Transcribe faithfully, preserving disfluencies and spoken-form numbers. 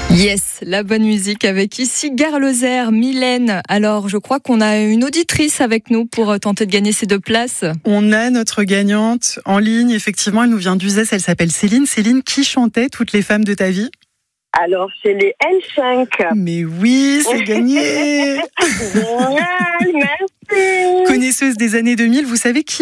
Yes, la bonne musique avec ici Gare Lozère, Mylène. Alors, je crois qu'on a une auditrice avec nous pour tenter de gagner ces deux places. On a notre gagnante en ligne. Effectivement, elle nous vient d'Uzès. Elle s'appelle Céline. Céline, qui chantait Toutes les femmes de ta vie? Alors, c'est les N cinq. Mais oui, c'est gagné. Génial, merci. Connaisseuse des années deux mille, vous savez qui